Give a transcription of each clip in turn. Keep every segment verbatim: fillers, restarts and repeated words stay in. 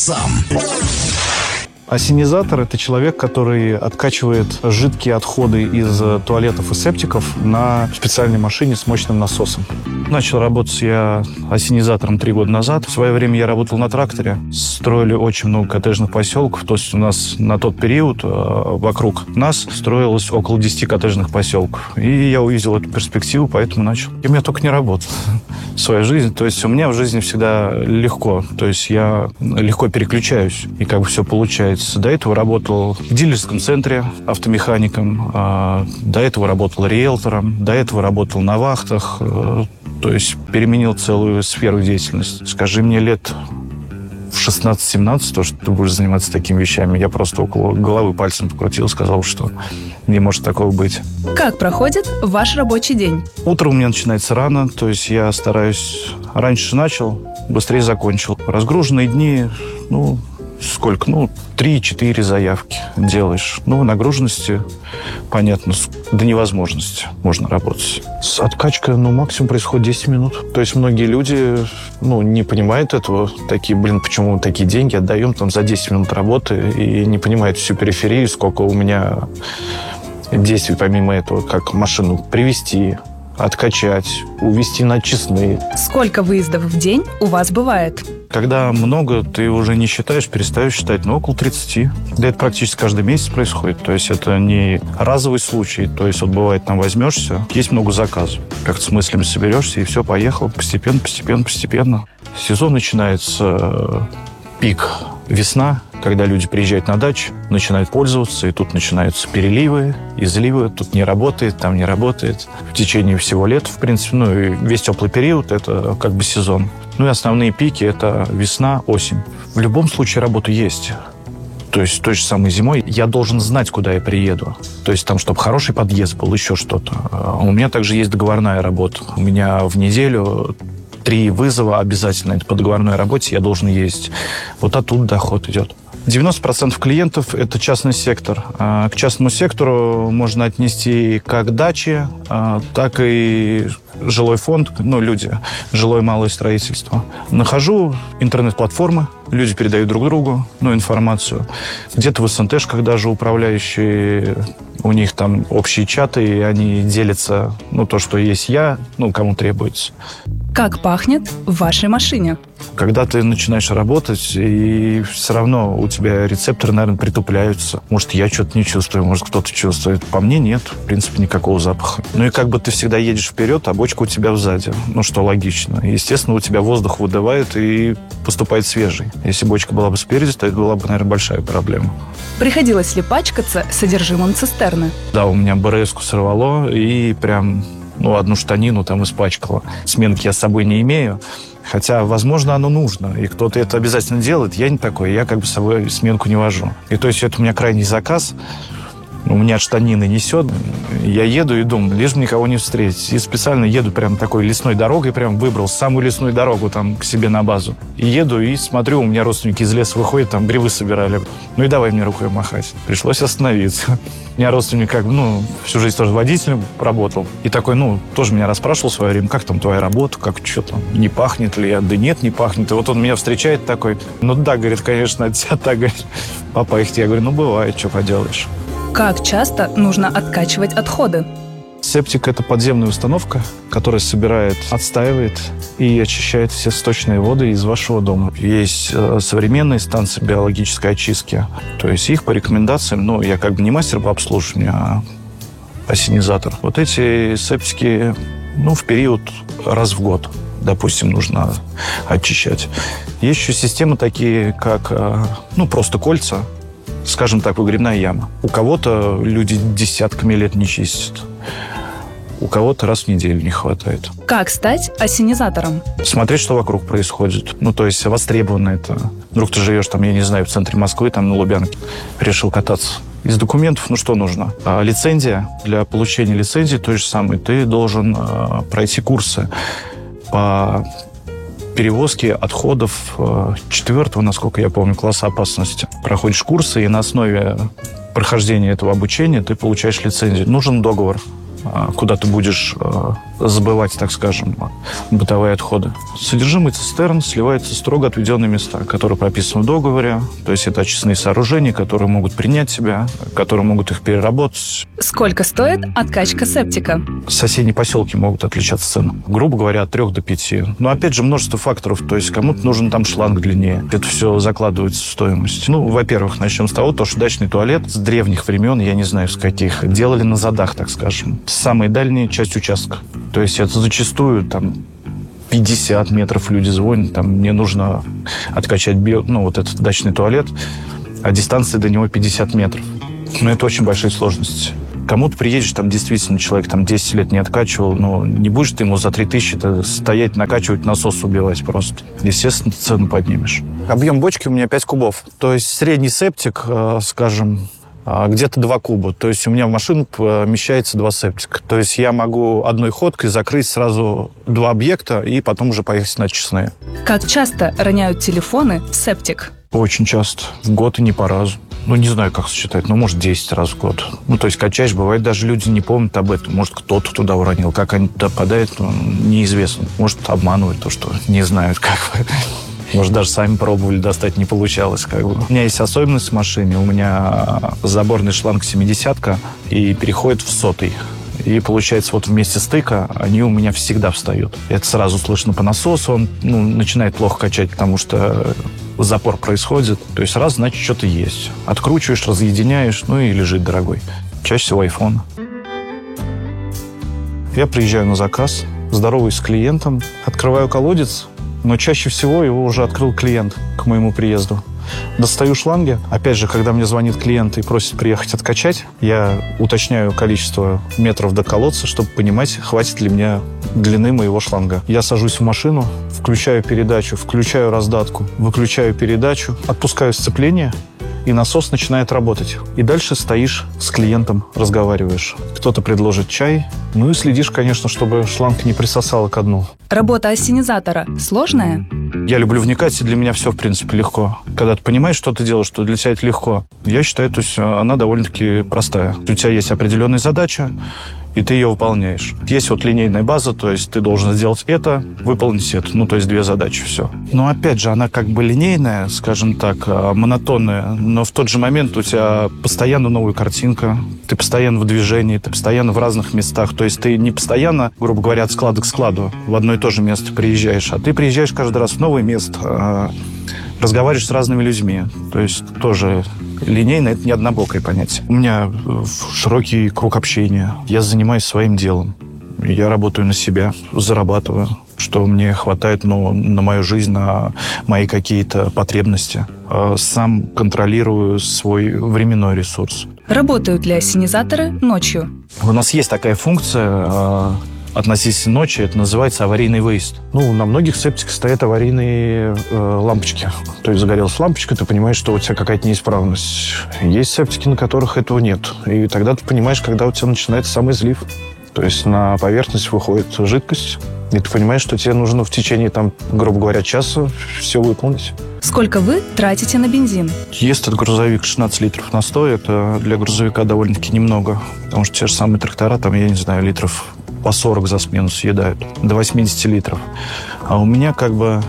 сам. Ассенизатор – это человек, который откачивает жидкие отходы из туалетов и септиков на специальной машине с мощным насосом. Начал работать я ассенизатором три года назад. В свое время я работал на тракторе. Строили очень много коттеджных поселков. То есть у нас на тот период вокруг нас строилось около десяти коттеджных поселков. И я увидел эту перспективу, поэтому начал. И у меня только не работал в своей жизни. То есть у меня в жизни всегда легко. То есть я легко переключаюсь, и как бы все получается. До этого работал в дилерском центре автомехаником, до этого работал риэлтором, до этого работал на вахтах, то есть переменил целую сферу деятельности. Скажи мне лет в шестнадцать-семнадцать, то, что ты будешь заниматься такими вещами, я просто около головы пальцем покрутил, сказал, что не может такого быть. Как проходит ваш рабочий день? Утро у меня начинается рано, то есть я стараюсь раньше начал, быстрее закончил. Разгруженные дни, ну, сколько? Ну, три-четыре заявки делаешь. Ну, нагруженности, понятно, до невозможности можно работать. С откачкой, ну, максимум происходит десять минут. То есть многие люди, ну, не понимают этого. Такие, блин, почему мы такие деньги отдаем там за десять минут работы и не понимают всю периферию, сколько у меня действий помимо этого, как машину привезти, откачать, увезти на честные. Сколько выездов в день у вас бывает? Когда много, ты уже не считаешь, перестаешь считать, но около тридцати. Да это практически каждый месяц происходит. То есть это не разовый случай. То есть вот бывает, там возьмешься, есть много заказов. Как-то с мыслями соберешься, и все, поехал. Постепенно, постепенно, постепенно. Сезон начинается, пик весна, когда люди приезжают на дачу, начинают пользоваться, и тут начинаются переливы, изливы, тут не работает, там не работает. В течение всего лета, в принципе, ну и весь теплый период – это как бы сезон. Ну и основные пики – это весна, осень. В любом случае работа есть. То есть той же самой зимой я должен знать, куда я приеду. То есть там, чтобы хороший подъезд был, еще что-то. У меня также есть договорная работа. У меня в неделю три вызова обязательно. Это по договорной работе я должен ездить. Вот оттуда доход идет. девяносто процентов клиентов – это частный сектор. К частному сектору можно отнести как дачи, так и жилой фонд, ну, люди, жилое малое строительство. Нахожу интернет-платформы, люди передают друг другу, ну, информацию. Где-то в эс эн тэшках даже управляющие, у них там общие чаты, и они делятся, ну, то, что есть я, ну, кому требуется. Как пахнет в вашей машине? Когда ты начинаешь работать, и все равно у тебя рецепторы, наверное, притупляются. Может, я что-то не чувствую, может, кто-то чувствует. По мне нет, в принципе, никакого запаха. Ну и как бы ты всегда едешь вперед, а бочка у тебя сзади. Ну, что логично. Естественно, у тебя воздух выдувает и поступает свежий. Если бочка была бы спереди, то это была бы, наверное, большая проблема. Приходилось ли пачкаться содержимым цистерны? Да, у меня бэ эр эску сорвало, и прям... Ну, одну штанину там испачкала. Сменки я с собой не имею. Хотя, возможно, оно нужно. И кто-то это обязательно делает. Я не такой. Я как бы с собой сменку не вожу. И то есть это у меня крайний заказ. У меня штанины несет. Я еду и думаю, лишь бы никого не встретить. И специально еду прям такой лесной дорогой. Прям выбрал самую лесную дорогу там к себе на базу. И еду и смотрю, у меня родственники из леса выходят, там грибы собирали. Ну и давай мне рукой махать. Пришлось остановиться. У меня родственник как бы, ну, всю жизнь тоже водителем работал. И такой, ну, тоже меня расспрашивал в свое время, как там твоя работа, как, что там, не пахнет ли я? Да нет, не пахнет. И вот он меня встречает такой, ну да, говорит, конечно, от тебя так, говорит, папа их тебе. Я говорю, ну бывает, что поделаешь. Как часто нужно откачивать отходы? Септик – это подземная установка, которая собирает, отстаивает и очищает все сточные воды из вашего дома. Есть современные станции биологической очистки. То есть их по рекомендациям, ну, я как бы не мастер по обслуживанию, а ассенизатор. Вот эти септики, ну, в период раз в год, допустим, нужно очищать. Есть еще системы такие, как, ну, просто кольца, скажем так, выгребная яма. У кого-то люди десятками лет не чистят. У кого-то раз в неделю не хватает. Как стать ассенизатором? Смотреть, что вокруг происходит. Ну, то есть востребовано это. Вдруг ты живешь там, я не знаю, в центре Москвы, там на Лубянке, решил кататься. Из документов, ну, что нужно? А, лицензия. Для получения лицензии той же самой ты должен а, пройти курсы по перевозке отходов а, четвертого, насколько я помню, класса опасности. Проходишь курсы, и на основе прохождения этого обучения ты получаешь лицензию. Нужен договор куда ты будешь забывать, так скажем, бытовые отходы. Содержимое цистерн сливается в строго отведенные места, которые прописаны в договоре. То есть это очистные сооружения, которые могут принять себя, которые могут их переработать. Сколько стоит откачка септика? Соседние поселки могут отличаться цены. Грубо говоря, от трех до пяти. Но опять же, множество факторов. То есть кому-то нужен там шланг длиннее. Это все закладывается в стоимость. Ну, во-первых, начнем с того, что дачный туалет с древних времен, я не знаю с каких, делали на задах, так скажем. Самая дальняя часть участка. То есть это зачастую там пятьдесят метров люди звонят, там мне нужно откачать био, ну, вот этот дачный туалет, а дистанция до него пятьдесят метров. Но это очень большие сложности. Кому-то приедешь, там действительно человек там десять лет не откачивал, но не будешь ты ему за три тысячи стоять, накачивать, насос убивать просто. Естественно, цену поднимешь. Объем бочки у меня пять кубов. То есть средний септик, скажем, где-то два куба. То есть у меня в машину помещается два септика. То есть я могу одной ходкой закрыть сразу два объекта и потом уже поехать на очистные. Как часто роняют телефоны в септик? Очень часто. В год и не по разу. Ну, не знаю, как сосчитать, но, может, десять раз в год. Ну, то есть качаешь, бывает, даже люди не помнят об этом. Может, кто-то туда уронил. Как они туда попадают, ну, неизвестно. Может, обманывают то, что не знают, как бы. Может, даже сами пробовали достать, не получалось. Как бы. У меня есть особенность в машине. У меня заборный шланг семидесятка и переходит в сотый. И получается, вот вместе стыка они у меня всегда встают. Это сразу слышно по насосу. Он ну, начинает плохо качать, потому что запор происходит. То есть раз, значит, что-то есть. Откручиваешь, разъединяешь, ну и лежит дорогой. Чаще всего айфон. Я приезжаю на заказ, здороваюсь с клиентом, открываю колодец, но чаще всего его уже открыл клиент к моему приезду. Достаю шланги. Опять же, когда мне звонит клиент и просит приехать откачать, я уточняю количество метров до колодца, чтобы понимать, хватит ли мне длины моего шланга. Я сажусь в машину, включаю передачу, включаю раздатку, выключаю передачу, отпускаю сцепление, и насос начинает работать. И дальше стоишь с клиентом, разговариваешь. Кто-то предложит чай, ну и следишь, конечно, чтобы шланг не присосало ко дну. Работа ассенизатора сложная? Я люблю вникать, и для меня все, в принципе, легко. Когда ты понимаешь, что ты делаешь, что для тебя это легко, я считаю, то есть она довольно-таки простая. У тебя есть определенная задача, и ты ее выполняешь. Есть вот линейная база, то есть ты должен сделать это, выполнить это. Ну, то есть две задачи, все. Но опять же, она как бы линейная, скажем так, монотонная, но в тот же момент у тебя постоянно новая картинка, ты постоянно в движении, ты постоянно в разных местах. То есть ты не постоянно, грубо говоря, от склада к складу в одно и то же место приезжаешь, а ты приезжаешь каждый раз в новое место, разговариваешь с разными людьми. То есть тоже линейно это не однобокое понятие. У меня широкий круг общения. Я занимаюсь своим делом. Я работаю на себя, зарабатываю, что мне хватает ну, на мою жизнь, на мои какие-то потребности. Сам контролирую свой временной ресурс. Работают ли ассенизаторы ночью? У нас есть такая функция относительно ночи, это называется аварийный выезд. Ну, на многих септиках стоят аварийные э, лампочки. То есть загорелась лампочка, ты понимаешь, что у тебя какая-то неисправность. Есть септики, на которых этого нет. И тогда ты понимаешь, когда у тебя начинается самый излив. То есть на поверхность выходит жидкость, и ты понимаешь, что тебе нужно в течение, там, грубо говоря, часа все выполнить. Сколько вы тратите на бензин? Есть этот грузовик шестнадцать литров на сто, это для грузовика довольно-таки немного. Потому что те же самые трактора, там, я не знаю, литров по сорок за смену съедают, до восемьдесят литров. А у меня как бы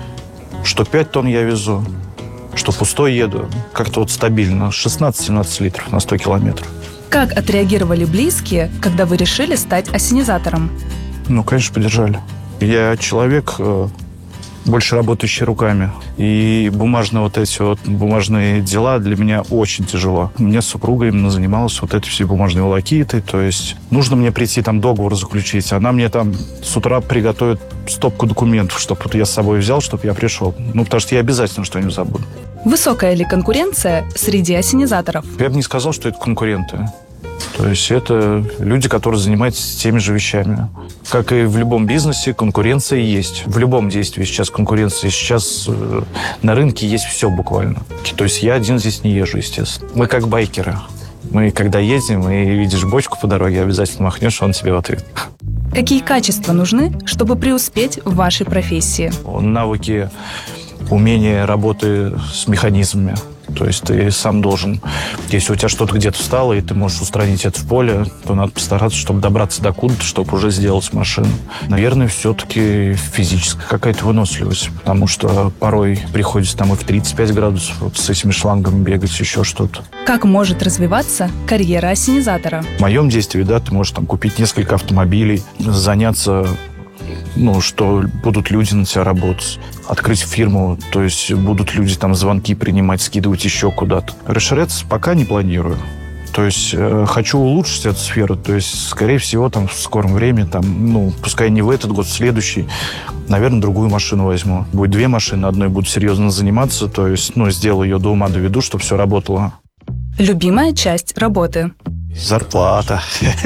что пять тонн я везу, что пустой еду, как-то вот стабильно, шестнадцать-семнадцать литров на сто километров. Как отреагировали близкие, когда вы решили стать ассенизатором? Ну, конечно, поддержали. Я человек, больше работающий руками. И бумажные вот эти вот бумажные дела для меня очень тяжело. У меня супруга именно занималась вот эти все бумажные волокиты. То есть нужно мне прийти там договор заключить. Она мне там с утра приготовит стопку документов, чтобы вот я с собой взял, чтобы я пришел. Ну, потому что я обязательно что-нибудь забуду. Высокая ли конкуренция среди ассенизаторов? Я бы не сказал, что это конкуренты. То есть это люди, которые занимаются теми же вещами. Как и в любом бизнесе, конкуренция есть. В любом действии сейчас конкуренция. Сейчас э, на рынке есть все буквально. То есть я один здесь не езжу, естественно. Мы как байкеры. Мы когда едем и видишь бочку по дороге, обязательно махнешь, он тебе в ответ. Какие качества нужны, чтобы преуспеть в вашей профессии? Навыки, умение работы с механизмами. То есть ты сам должен, если у тебя что-то где-то встало, и ты можешь устранить это в поле, то надо постараться, чтобы добраться до куда-то, чтобы уже сделать машину. Наверное, все-таки физическая какая-то выносливость, потому что порой приходится там и в тридцать пять градусов вот с этими шлангами бегать, еще что-то. Как может развиваться карьера ассенизатора? В моем действии, да, ты можешь там купить несколько автомобилей, заняться, ну, что будут люди на тебя работать, открыть фирму, то есть будут люди там звонки принимать, скидывать еще куда-то. Расширяться пока не планирую. То есть э, хочу улучшить эту сферу, то есть, скорее всего, там в скором времени, там, ну, пускай не в этот год, в следующий, наверное, другую машину возьму. Будет две машины, одной буду серьезно заниматься, то есть, ну, сделаю ее до ума доведу, чтобы все работало. Любимая часть работы? Зарплата.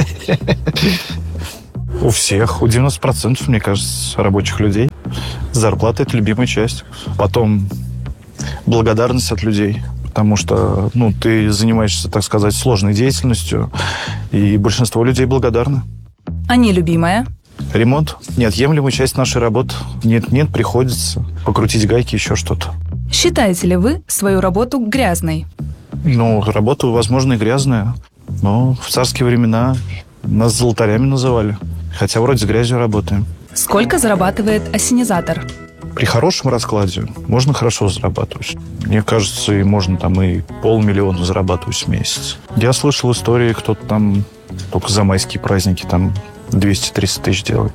У всех, у девяноста процентов, мне кажется, рабочих людей. Зарплата – это любимая часть. Потом благодарность от людей. Потому что, ну, ты занимаешься, так сказать, сложной деятельностью, и большинство людей благодарны. А нелюбимая? Ремонт – неотъемлемая часть нашей работы. Нет-нет, приходится покрутить гайки, еще что-то. Считаете ли вы свою работу грязной? Ну, работа, возможно, и грязная. Но в царские времена нас золотарями называли. Хотя вроде с грязью работаем. Сколько зарабатывает ассенизатор? При хорошем раскладе можно хорошо зарабатывать. Мне кажется, и можно там и полмиллиона зарабатывать в месяц. Я слышал истории, кто-то там только за майские праздники там двести-триста тысяч делает.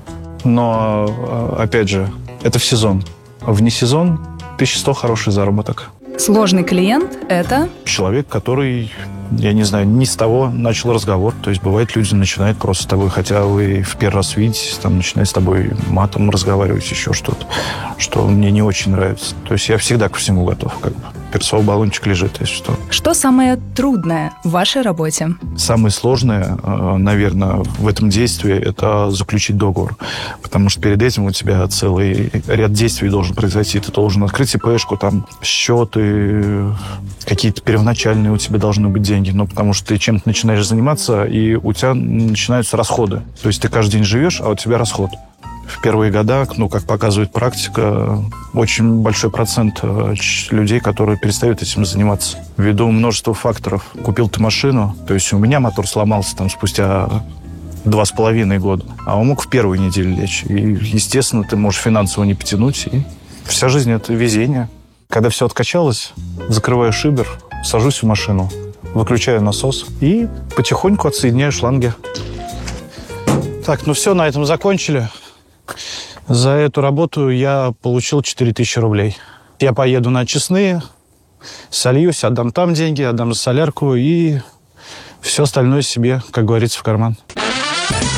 Но, опять же, это в сезон. Вне сезон тысяча сто хороший заработок. Сложный клиент – это? Человек, который, я не знаю, не с того начал разговор. То есть, бывает, люди начинают просто с тобой, хотя вы в первый раз видитесь, там, начинают с тобой матом разговаривать, еще что-то, что мне не очень нравится. То есть, я всегда ко всему готов, как бы. Перцовый баллончик лежит, если что. Что самое трудное в вашей работе? Самое сложное, наверное, в этом действии – это заключить договор. Потому что перед этим у тебя целый ряд действий должен произойти. Ты должен открыть ИПшку, там, счеты, какие-то первоначальные у тебя должны быть деньги. Ну, потому что ты чем-то начинаешь заниматься, и у тебя начинаются расходы. То есть ты каждый день живешь, а у тебя расход. В первые года, ну, как показывает практика, очень большой процент людей, которые перестают этим заниматься. Ввиду множества факторов. Купил ты машину, то есть у меня мотор сломался там спустя два с половиной года, а он мог в первую неделю лечь. И, естественно, ты можешь финансово не потянуть. И вся жизнь – это везение. Когда все откачалось, закрываю шибер, сажусь в машину, выключаю насос и потихоньку отсоединяю шланги. Так, ну все, на этом закончили. За эту работу я получил четыре тысячи рублей. Я поеду на очистные, сольюсь, отдам там деньги, отдам за солярку и все остальное себе, как говорится, в карман.